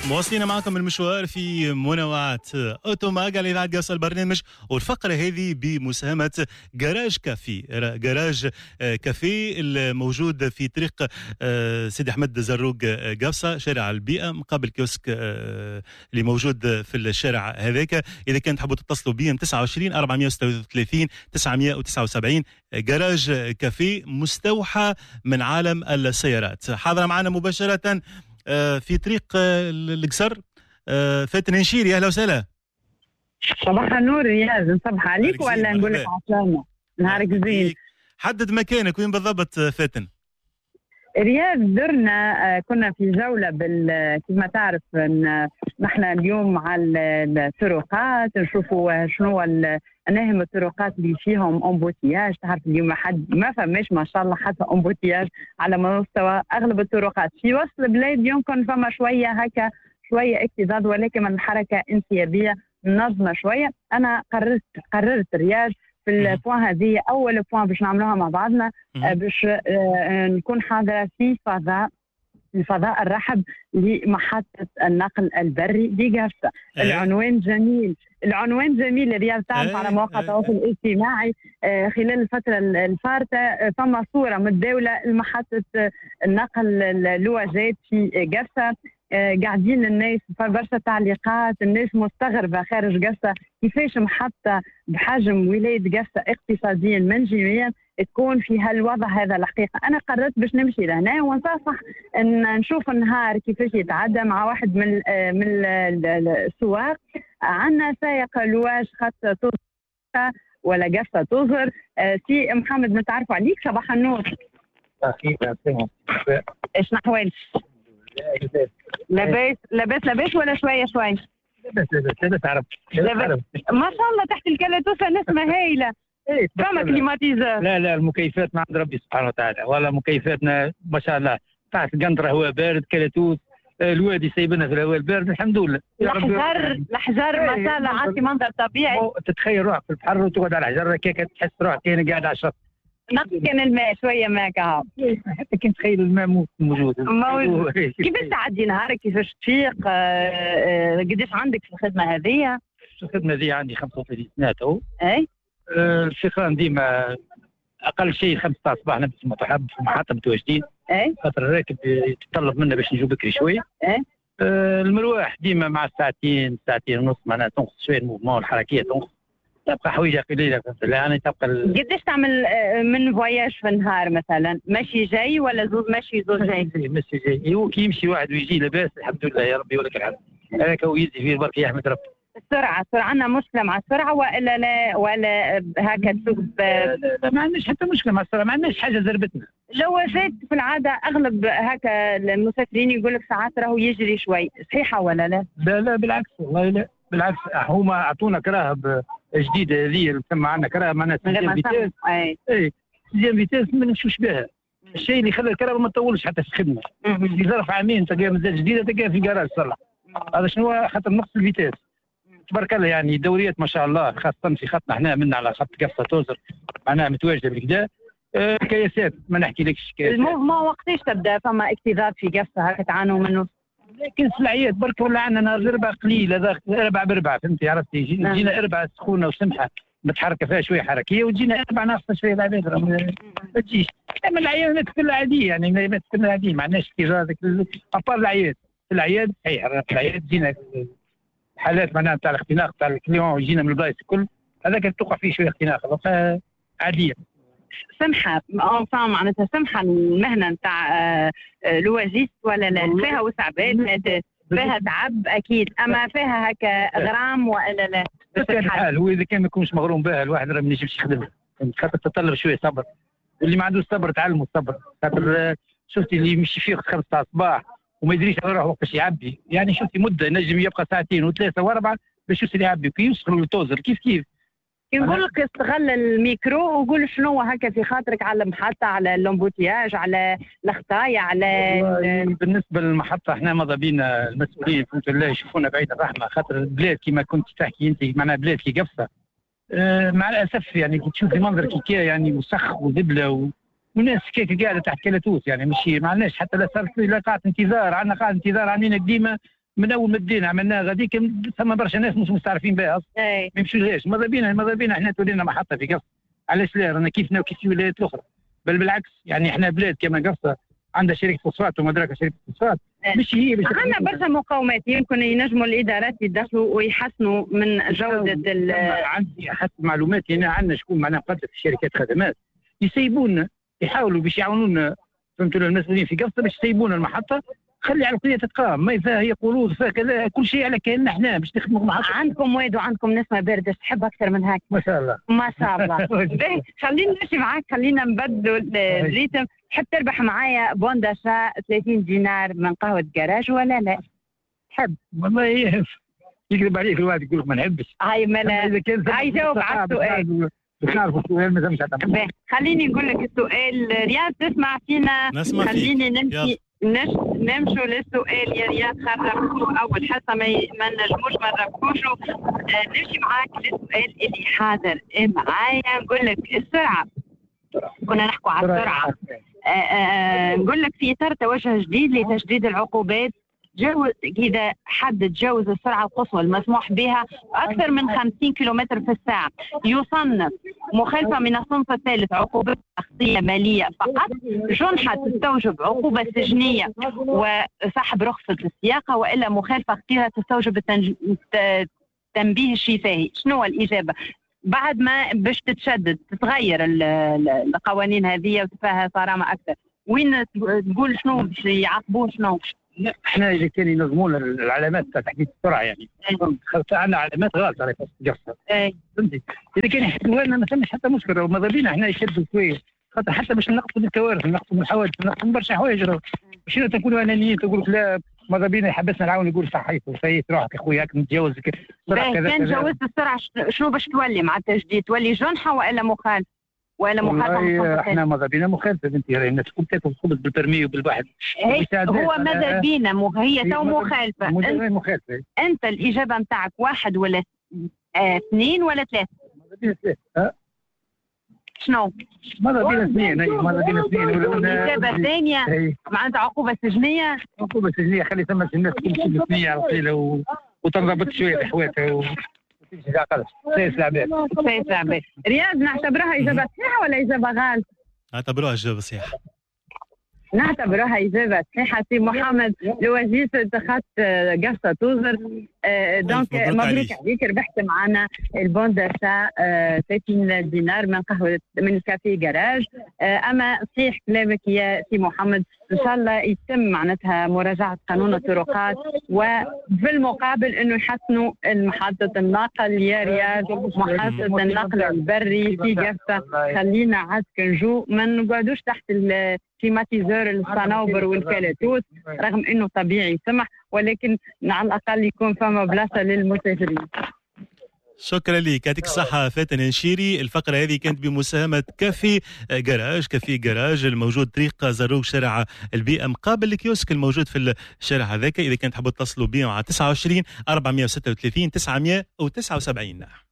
مواصلين معكم المشوار في منوعات اوتوماج على اذاعه قصة البرنامج، والفقره هذه بمساهمه جراج كافي. جراج كافي الموجود في طريق سيدي احمد زروق قفصه، شارع البيئه مقابل كيوسك اللي موجود في الشارع هذاك. اذا كان تحبوا تتصلوا بهم 29 436 979. جراج كافي مستوحى من عالم السيارات. حاضر معنا مباشره في طريق القصر فاتن نشيري. اهلا وسهلا. صباح النور رياض، نصبح عليك ولا نقول لك عسلامة؟ نهارك زين. حدد مكانك وين بالضبط فاتن؟ رياض درنا كنا في جولة كما تعرف نحن اليوم على الطرقات نشوفوا شنو أنهم الطرقات اللي فيهم امبوتياج. تعرف اليوم ما فماش ما شاء الله حتى امبوتياج على مستوى أغلب الطرقات في وسط البلاد. يمكن فما شوية هكا شوية اكتظاظ، ولكن من الحركة انسيابية منظمة شوية. أنا قررت رياض في البوان هذه أول بوان باش نعملوها مع بعضنا باش نكون حاضرة في الفضاء الرحب لمحطة النقل البري بقفصة. العنوان جميل رياض. تعرف على مواقع التواصل الاجتماعي خلال الفترة الفارطة فما صورة متداولة لمحطة النقل اللواجات في قفصة. قاعدين الناس برشا تعليقات، الناس مستغربة خارج قفصة كيفاش محطة بحجم ولاية قفصة اقتصاديا منجميا تكون في هالوضع هذا. الحقيقة أنا قررت باش نمشي لهنا ونصافح أن نشوف النهار كيفاش يتعدى مع واحد من السواق. عندنا سائق لواج خط توزر ولا قفصة توزر. سي محمد نتعرفوا عليك، صباح النور. ايش نحوالك؟ لاباس ولا شويه لاباس عرب ما شاء الله. تحت الكلاتوسه نسمه هايله. فما كليماتيزر؟ لا المكيفات ما عند ربي سبحانه وتعالى، ولا مكيفاتنا ما شاء الله. تحت القنطره هواء بارد، كلاتوس الوادي سايبنا في الهواء البارد الحمد لله. الحجر ما شاء الله عاطي منظر طبيعي. تتخيل روحك في البحر وتقعد على الحجر هكاك تحس روحك كأنك قاعد على الشط. نقص كان الماء شويه ما كهو حتى كنت تخيل الماء موجود. كيفاش تعدي نهارك؟ كيفاش تفيق؟ قديش عندك في الخدمه هذه؟ الخدمه هذه عندي 35 سنه تو. اي الفيقان ديما اقل شيء 5 تاع الصباح نبدا متحب في محطه متواجدين. اي خاطر الراكب يتطلب منا باش نجيو بكري شويه. اي المرواح ديما مع ساعتين ونص معناها تنقص شويه الموفمون الحركيه تنقص، تبقى حويجه قليله. يعني تبقى قديش تعمل من فواياج في النهار مثلا؟ ماشي جاي ولا زوز ماشي زوز جاي؟ ماشي جاي. هو كي يمشي واحد ويجي لاباس الحمد لله يا ربي ولك الحمد. هذاك هو يزي فيه البركه يحمد ربي. السرعه عندنا مشكله مع السرعه ولا لا ولا هكا تسوق؟ لا ما عندناش حتى مشكله مع السرعه، ما عندناش حاجه زربتنا. لو جات في العاده اغلب هكا المسافرين يقول لك ساعات راهو يجري شوي، صحيحه ولا لا؟ لا بالعكس والله لا بالعكس. هما اعطونا كراهه جديده هذه اللي تسمى عندنا كراهه معناها سيزيام فيتاس. اي سيزيام فيتاس ما نمشوش بها. الشيء اللي خلى الكراهه ما تطولش حتى في الخدمه. في ظرف عامين تلقاها مازال جديده تلقاها في الجراج صلح. هذا شنو؟ خاطر نقص الفيتاس تبارك الله. يعني الدوريات ما شاء الله خاصه في خطنا احنا منا على خط قفصه توزر معناها متواجده بالكدا. كياسات ما نحكيلكش. الموفمون وقتاش تبدا فما اكتظاظ في قفصه هكا تعانوا منه؟ لكن سلعيات برك ولا عندنا نهار الاربعاء قليل، هذا 4 فهمتي عرفتي. يجينا 4 سخونه وسمحه متحركه فيها شويه حركيه، وتجينا 4 ناقصه شويه العباد ما تجيش. اما العياد كلها عاديه يعني ما كلها عاديه ما عندناش اكتظاظ. ابار العياد صحيح العياد تجينا حالات معناها تاع الاختناق تاع الكليون يجينا من البلايص الكل، هذاك توقع فيه شويه اختناق عاديه. سمحه معناتها سمحه المهنه نتاع لواجيست ولا لا؟ فيها وسعبات فيها تعب اكيد، اما فيها هكا غرام ولا لا؟ الحال هو اذا كان ما يكونش مغروم بها الواحد راه ما ينجمش يخدمها، خاطر تتطلب شويه صبر، واللي ما عندوش صبر تعلموا الصبر. خاطر شفتي اللي يمشي فيه 5 تاع الصباح وما يدريش على روحه وقتاش يعبي، يعني شفتي مده ينجم يبقى 2 و3 و4 باش يوصل يعبي كي يوصل للتوزر كيف نقول لك استغل الميكرو وقول شنو هكا في خاطرك على المحطه، على اللومبوتياج، على الخطايا، على بالنسبه للمحطه احنا ماذا بينا المسؤولين الحمد لله يشوفونا بعيد الرحمه. خاطر البلاد كما كنت تحكي انت معناها بلاد كي قفصه مع الاسف يعني كي تشوفي منظر كي يعني مسخ وذبله وناس كيك قاعده تحت كلاتوس، يعني مش ما عندناش حتى لا صارت لا قاعه انتظار. عندنا قاعه انتظار عاملينها قديمه من اول ما بدينا عملناها غاديك ثم برشا ناس مش مستعرفين بها ما يمشولهاش. ماذا بينا احنا تولينا محطه في قفص. علاش لا؟ رانا كيفنا وكيف الولايات الاخرى، بل بالعكس يعني احنا بلاد كما قفصه عندها شركه فوسفات ومدركه شركه فوسفات مش هي عندنا برشا مقاومات يمكن ينجموا الادارات يدخلوا ويحسنوا من جوده عندي حسب معلوماتي انا عندنا شكون معناها مقدم في شركات خدمات يسيبونا يحاولوا باش يعاونونا فهمتوا المسؤولين في قفصه باش يسيبونا المحطه خلي على القضيه تتقام ما فيها هي قروض فيها كذا كل شيء على كأننا احنا باش نخدموا محطه. عندكم واد وعندكم نسمه بارده تحب اكثر من هيك ما شاء الله ما شاء الله. خلينا نمشي معاك خلينا نبدلوا الريتم. تحب تربح معايا بون داشا 30 دينار من قهوه جراج ولا لا؟ حب والله يكذب عليك الواحد يقول لك ما نحبش. هاي ما هاي جاوب على السؤال. خليني نقول لك السؤال. رياض تسمع فينا؟ نسمع فيك. خليني نمشوا للسؤال يا رياض خاطر اول حصه ما نجموش ما نربحوش. نمشي معاك للسؤال اللي حاضر معايا. نقول لك السرعه كنا نحكوا على السرعه. نقول لك في اطار توجه جديد لتشديد العقوبات إذا حد تجاوز السرعة القصوى المسموح بها أكثر من 50 كيلومتر في الساعة يصنف مخالفة من الصنف الثالث عقوبة شخصية مالية فقط. جنحة تستوجب عقوبة سجنية وسحب رخصة السياقة، وإلا مخالفة خطيرة تستوجب التنبيه الشفاهي. شنو الإجابة؟ بعد ما باش تتغير القوانين هذه وتفاها صرامة أكثر، وين تقول شنو باش يعاقبوه شنو؟ احنا اذا كان ينظمون العلامات تاع تحديد السرعه يعني عندنا علامات غلط على قصه فهمتي. اذا كان يحسبوا لنا ما ثمش حتى مشكله وماذا بينا احنا يشدوا شويه خاطر حتى باش نقصوا من الكوارث نقصوا من الحوادث نقصوا من برشا حوايج. مش تكونوا انانيين تقول لك لا ماذا بينا يحبسنا العون يقول صحيت روحك يا خويا نتجاوز كذا. كان جاوزت السرعه شنو باش تولي مع التجديد؟ تولي جنحه والا مخالف ولا مخالفه؟ احنا ماذا بينا مخالفه بنتي. الناس تكون تاكل خبز بالبرمي وبالواحد هو ماذا بينا هي تو مخالفه. مخالفه. انت الاجابه نتاعك واحد ولا اثنين ولا ثلاثه؟ ماذا بينا ثلاثه. شنو؟ ماذا بينا اثنين. ماذا بينا اثنين. الإجابة الثانية معناتها عقوبة سجنية. عقوبة سجنية خلي ثم الناس تكون سجنية على طيلة وتنضبط شوية بحواتها وتمشي تعقل سيس العباد. رياض نعتبرها إجابة صحيحة ولا إجابة غلط؟ نعتبروها إجابة صحيحة. نعتبرها إجابة صحيحة. سي محمد لوزيس اتخذت قصة توزر. دونك مبروك عليك ربحت معنا البون داشا 30 دينار من قهوة من الكافيه جراج. أما صحيح كلامك يا سي محمد إن شاء الله يتم معناتها مراجعة قانون الطرقات وفي المقابل إنه يحسنوا محطة النقل يا رياض محطة النقل البري في قفصة. خلينا عاد كنجو ما نقعدوش تحت الكليماتيزور الصنوبر والكالاتوس رغم إنه طبيعي سمح ولكن على الأقل يكون فما بلاصة للمسافرين. شكرا لك يعطيك الصحة فاتن نشيري. الفقرة هذه كانت بمساهمة كافيه جراج الموجود طريق زروق شارع البيئة مقابل الكيوسك الموجود في الشارع هذاك. إذا كنت تحبوا تتصلوا بي مع 29 436 979.